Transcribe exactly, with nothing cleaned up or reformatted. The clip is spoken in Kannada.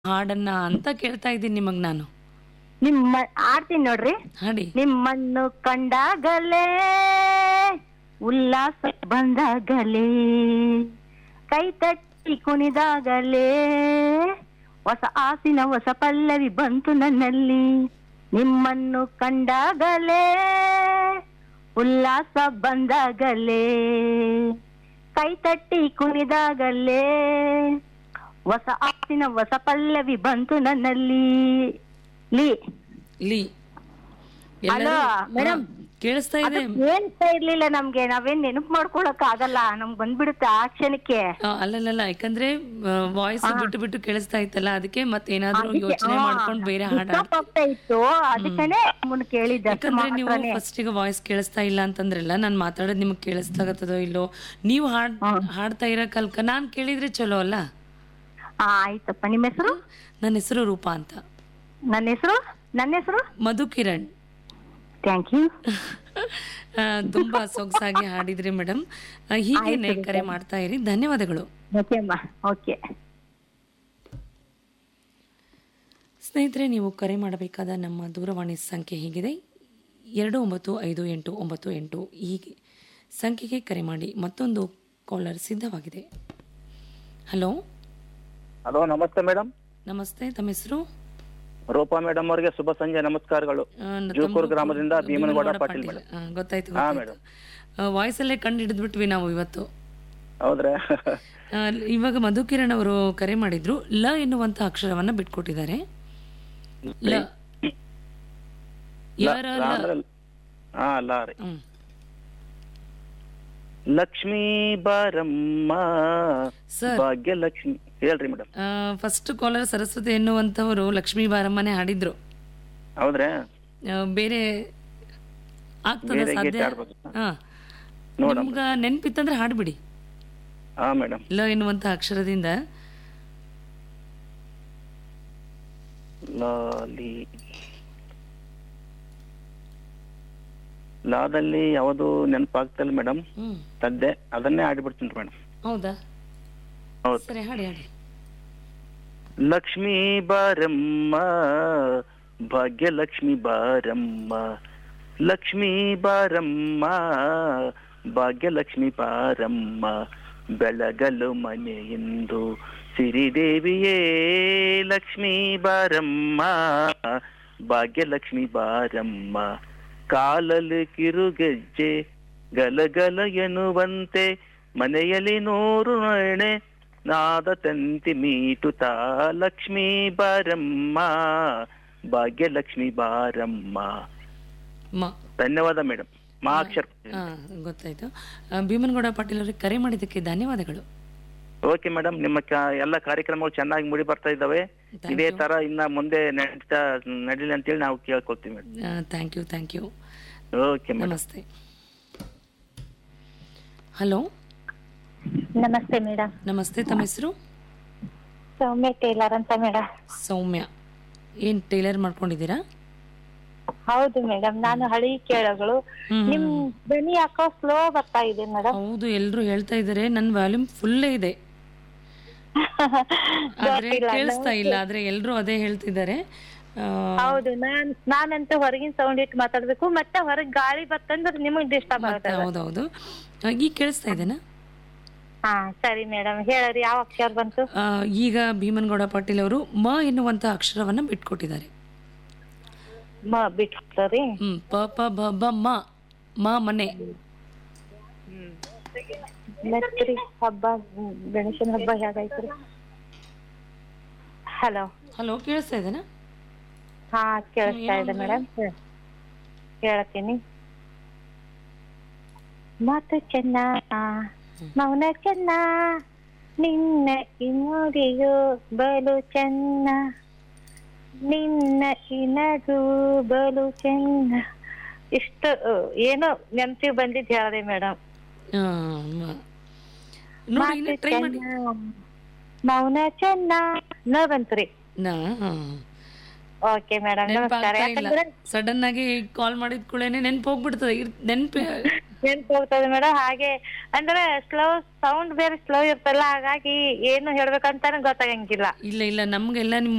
ಹಾಡನ್ನ ಅಂತ ಕೇಳ್ತಾ ಇದ್ದೀನಿ ನಿಮಗ್ ನಾನು. ನಿಮ್ಮ ಆಡ್ತೀನಿ ನೋಡ್ರಿ. ಹಾಡಿ. ನಿಮ್ಮನ್ನು ಕಂಡಾಗಲೇ ಉಲ್ಲಾಸ ಬಂದಾಗಲೇ ಕೈ ತಟ್ಟಿ ಕುಣಿದಾಗಲೇ ಹೊಸ ಆಸಿನ ಹೊಸ ಪಲ್ಲವಿ ಬಂತು ನನ್ನಲ್ಲಿ. ನಿಮ್ಮನ್ನು ಕಂಡಾಗಲೇ ಉಲ್ಲಾಸ ಬಂದಾಗಲೇ ಕೈ ತಟ್ಟಿ ಕುಣಿದಾಗಲೇ ಹೊಸ ಆಸಿನ ಹೊಸ ಪಲ್ಲವಿ ಬಂತು ನನ್ನಲ್ಲಿ. ಲೀ ಲೀ ಹಲೋ ಮೇಡಮ್, ಕೇಳಿಸ್ತಾ ಇದೆ. ಹೇಳ್ತಾ ಇರ್ಲಿಲ್ಲ ನಮ್ಗೆ, ನಾವೇನ್ ನೆನಪು ಮಾಡ್ಕೊಳಕ್ ಆಗಲ್ಲ, ನಮ್ಗ್ ಬಂದ್ಬಿಡುತ್ತೆ ಆ ಕ್ಷಣಕ್ಕೆ. ಆ, ಅಲ್ಲಲ್ಲ, ಯಾಕಂದ್ರೆ ವಾಯ್ಸ್ ಬಿಟ್ಟು ಬಿಟ್ಟು ಕೇಳಿಸ್ತಾ ಇತ್ತಲ್ಲ, ಅದಕ್ಕೆ ಮತ್ತೇನಾದ್ರೂ ಯೋಚನೆ ಮಾಡ್ಕೊಂಡು ಬೇರೆ ಹಾಡು ಹೋಗ್ತಾ ಇತ್ತು, ಅದಕ್ಕನೆ ಮುನ್ ಕೇಳಿದ್ದೆ. ಯಾಕಂದ್ರೆ ನೀವು ಫಸ್ಟಿಗೆ ವಾಯ್ಸ್ ಕೇಳಿಸ್ತಾ ಇಲ್ಲ ಅಂತಂದ್ರಲ್ಲ, ನಾನ್ ಮಾತಾಡೋದ್ ನಿಮಗ್ ಕೇಳಿಸ್ತಾಗತ್ತದೋ ಇಲ್ಲೋ, ನೀವು ಹಾಡ್ ಹಾಡ್ತಾ ಇರೋ ಕಲ್ಕ ನಾನ್ ಕೇಳಿದ್ರೆ ಚಲೋ ಅಲ್ಲ. ಹಾ ಆಯ್ತಪ್ಪ. ನಿಮ್ಮ ಹೆಸರು? ನನ್ನ ಹೆಸರು ರೂಪಾ ಅಂತ. ನನ್ನ ಹೆಸರು ನನ್ನ ಹೆಸರು ಮಧು ಕಿರಣ್. Thank you. ತುಂಬಾ ಸೊಗಸಾಗಿ ಹಾಡಿದ್ರಿ ಮೇಡಮ್. ಹೀಗೇನೆ ಕರೆ ಮಾಡ್ತಾ ಇರಿ. ಧನ್ಯವಾದಗಳು. ಓಕೆ ಅಮ್ಮ. ಓಕೆ ಸ್ನೇಹಿತರೆ, ನೀವು ಕರೆ ಮಾಡಬೇಕಾದ ನಮ್ಮ ದೂರವಾಣಿ ಸಂಖ್ಯೆ ಹೀಗಿದೆ: ಎರಡು ಒಂಬತ್ತು ಐದು ಎಂಟು ಒಂಬತ್ತು ಎಂಟು. ಈ ಸಂಖ್ಯೆಗೆ ಕರೆ ಮಾಡಿ. ಮತ್ತೊಂದು ಕಾಲರ್ ಸಿದ್ಧವಾಗಿದೆ. ಹಲೋ ಹಲೋ, ನಮಸ್ತೆ ಮೇಡಮ್. ನಮಸ್ತೆ, ತಮ್ಮ ಹೆಸರು? ರೂಪಾ ಮೇಡಮ್ ಅವರಿಗೆ ಶುಭ ಸಂಜೆ ನಮಸ್ಕಾರಗಳು. ಜೂಕೂರ್ ಗ್ರಾಮದಿಂದ ಭೀಮನಗೌಡ ಪಾಟೀಲ್ ಮೇಡಮ್. ಗೊತ್ತಾಯ್ತು. ಹಾ ಮೇಡಮ್, ವಾಯ್ಸ್ ಅಲ್ಲೇ ಕಂಡು ಹಿಡಿದ್ಬಿಟ್ವಿ ನಾವು ಇವತ್ತು. ಹೌದ್ರಾ? ಇವಾಗ ಮಧು ಕಿರಣ್ ಅವರು ಕರೆ ಮಾಡಿದ್ರು. ಲ ಎನ್ನುವಂತ ಅಕ್ಷರವನ್ನ ಬಿಟ್ಕೊಟ್ಟಿದ್ದಾರೆ. ಲ ಯರ ಲ. ಹಾ ಅಲ್ಲ ರೀ. ಹ್ಮ್. ಲಕ್ಷ್ಮೀ ಬಾರಮ್ಮ ಸರ್, ಭಾಗ್ಯಲಕ್ಷ್ಮಿ. ಹೇಳ್ರಿ madam. First collar Saraswati ಎನ್ನುವಂತವರು Lakshmi ಬಾರಮ್ಮನೆ ಹಾಡಿದ್ರು. ಹೌದ್ರಾ? ಆ, ಬೇರೆ ಆಗ್ತದ ಬೇರೆ ಸಾಧ್ಯ? ಗೀತೆ ಆಡ್ಬೋದು. ಹಾ, ನೋಡಮ್ಮ. ನಿಮ್ಗ ನೆನ್ಪಿತ್ತಂದ್ರೆ ಹಾಡ್ಬಿಡಿ. ಹಾ ಮೇಡಮ್. ಲ ಎನ್ನುವಂತ ಅಕ್ಷರದಿಂದ. ಲಾಲಿ ಲಾದಲ್ಲಿ ಯಾವುದು ನೆನಪಾಗ್ತಲ್ಲ ಮೇಡಮ್. ಹ್ಮ್. ಸದ್ಯ ಅದನ್ನೇ ಆಡಿಬಿಡ್ತೀನಿ ಮೇಡಮ್. ಹೌದಾ? ಹೌದು. ಸರಿ, ಹಾಡಿ ಹಾಡಿ. ಲಕ್ಷ್ಮೀ ಬಾರಮ್ಮ ಭಾಗ್ಯಲಕ್ಷ್ಮಿ ಬಾರಮ್ಮ, ಲಕ್ಷ್ಮೀ ಬಾರಮ್ಮ ಭಾಗ್ಯಲಕ್ಷ್ಮಿ ಬಾರಮ್ಮ, ಬೆಳಗಲು ಮನೆಯೆಂದು ಸಿರಿದೇವಿಯೇ ಲಕ್ಷ್ಮೀ ಬಾರಮ್ಮ ಭಾಗ್ಯಲಕ್ಷ್ಮಿ ಬಾರಮ್ಮ, ಕಾಲಲು ಕಿರುಗೆಜ್ಜೆ ಗಲಗಲ ಎನ್ನುವಂತೆ ಮನೆಯಲ್ಲಿ ನೂರು ಎಣೆ ನಾದ ತಂತಿ ಮೀಟುತ್ತಾ ಲಕ್ಷ್ಮೀ ಬಾರಮ್ಮ ಭಾಗ್ಯಲಕ್ಷ್ಮಿ ಬಾರಮ್ಮ. ಮ ಧನ್ಯವಾದ ಮೇಡಮ್. ಮಾಕ್ಷರ್. ಹಾ, ಗೊತ್ತಾಯ್ತು. ಆ, ಭೀಮನಗೌಡ ಪಾಟೀಲ್ ಅವರಿಗೆ ಕರೆ ಮಾಡಿದ್ದಕ್ಕೆ ಧನ್ಯವಾದಗಳು. ಓಕೆ ಮೇಡಮ್, ನಿಮ್ಮ ಕ- ಎಲ್ಲ ಕಾರ್ಯಕ್ರಮಗಳು ಚೆನ್ನಾಗಿ ಮುಡಿ ಬರ್ತಾ ಇದ್ದಾವೆ. ಇದೇ ತರ ಇನ್ನ ಮುಂದೆ ನಡೀತಾ ನಡೀಲಿ ಅಂತೇಳಿ ನಾವು ಕೇಳ್ಕೊಳ್ತೀವಿ madam. Thank you thank you. Okay madam. ನಮಸ್ತೆ. ಹಲೋ ನಮಸ್ತೆ ಮೇಡಮ್. ನಮಸ್ತೆ, ತಮ್ಮ ಹೆಸರು? ಸೌಮ್ಯ ಟೇಲರ್ ಅಂತ ಮೇಡಮ್. ಸೌಮ್ಯ. ಏನ್ ಟೈಲರ್ ಮಾಡ್ಕೊಂಡಿದ್ದೀರಾ? ಹೌದು ಮೇಡಮ್, ನಾನು ಹಳಿ ಕೇಳಗಳು. ಹ್ಮ್. ನಿಮ್ ಧ್ವನಿ ಯಾಕೋ ಸ್ಲೋ ಬರ್ತಾ ಇದೆ ಮೇಡಮ್. ಹೌದು, ಎಲ್ರು ಹೇಳ್ತಾ ಇದಾರೆ. ನನ್ ವ್ಯಾಲ್ಯೂಮ್ ಫುಲ್ಲೇ ಇದೆ, ಆದ್ರೆ ಕೇಳಿಸ್ತಾ ಇಲ್ಲ. ಆದ್ರೆ ಎಲ್ರು ಅದೇ ಹೇಳ್ತಿದ್ದಾರೆ. ಆ, ಹೌದು, ನಾನ್ ನಾನಂತೂ ಹೊರಗಿನ ಸೌಂಡ್ ಇಟ್ಟು ಮಾತಾಡ್ಬೇಕು, ಮತ್ತೆ ಹೊರಗ್ ಗಾಳಿ ಬರ್ತಂದ್ರೆ ನಿಮಗ್ ಡಿಸ್ಟರ್ಬ್ ಮತ್ತೆ ಆಗುತ್ತೆ. ಹೌದೌದು. ಆ, ಈಗ ಕೇಳಿಸ್ತಾ ಇದೆನಾ? ಹಾ ಸರಿ ಮೇಡಮ್, ಹೇಳ್ರಿ ಯಾವ ಅಕ್ಷರ ಬಂತು? ಆ, ಈಗ ಭೀಮನಗೌಡ ಪಾಟೀಲ್ ಅವರು ಮ ಎನ್ನುವಂತ ಅಕ್ಷರವನ್ನ ಬಿಟ್ಕೊಟ್ಟಿದ್ದಾರೆ. ಮ ಬಿಟ್ರಿ. ಹ್ಮ್. ಪ ಪ ಬ ಬ ಮ ಮ ಮನೆ. ಮತ್ರಿ ಹಬ್ಬ, ಗಣೇಶನ ಹಬ್ಬ ಹೇಗಾಯ್ತ್ರಿ? ಹಲೋ. ಹಲೋ, ಕೇಳಿಸ್ತಾ ಇದೆನಾ? ಹಾ ಕೇಳಿಸ್ತಾ ಇದೆ ಮೇಡಮ್, ಹೇಳ್ತೀನಿ. ಮಾತು ಚೆನ್ನ, ಮೌನ ಚೆನ್ನ, ನಿನ್ನ ಕಿನ್ನೋಡಿಯೋ ಬಲು ಚೆನ್ನ, ನಿನ್ನ ಕಿನದು ಬಲು ಚೆನ್ನ. ಇಷ್ಟು ಏನೋ ನೆನಪಿಗೆ ಬಂದಿದ್ದು ಹೇಳಿದೆ ಮೇಡಮ್. ಆ, ಮ. ನೋಡಿ, ಇನ್ನು ಟ್ರೈ ಮಾಡಿ. ಮೌನ ಚೆನ್ನ ನ ಬಂತ್ರಿ. ನಾ ಓಕೆ ಮೇಡಮ್, ನಮಸ್ಕಾರ. ಯಾಕಂದ್ರೆ ಸಡನ್ ಆಗಿ ಕಾಲ್ ಮಾಡಿದ ಕೂಡಲೇ ನೆನ್ಪು ಹೋಗ್ಬಿಡ್ತದೆ. ನೆನ್ಪು ನೆನ್ಪು ಹೋಗ್ತದೆ ಮೇಡಮ್. ಹಾಗೆ ಅಂದ್ರೆ ಸ್ಲೋ ಸೌಂಡ್ ಬೇರೆ ಸ್ಲೋ ಇರ್ತಲ್ಲ, ಹಾಗಾಗಿ ಏನು ಹೇಳ್ಬೇಕಂತಾನೆ ಗೊತ್ತಾಗಂಗಿಲ್ಲ. ಇಲ್ಲ ಇಲ್ಲ, ನಮ್ಗೆಲ್ಲ ನಿಮ್